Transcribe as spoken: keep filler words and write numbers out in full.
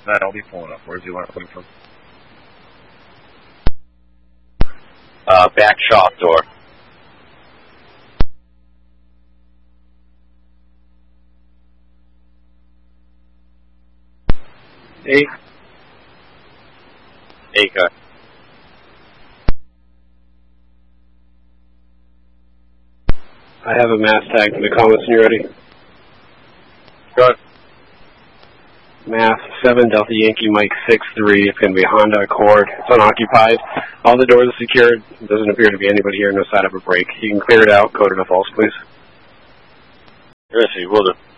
that, I'll be pulling up. Where do you want to put it from? Uh, back shop door. Eight. Acre. I have a mass tag to the comments when you're ready. Good. Mass seven Delta Yankee Mike six three. It's going to be a Honda Accord. It's unoccupied. All the doors are secured. There doesn't appear to be anybody here. No sign of a break. You can clear it out. Code it a false, please. Yes, you will do.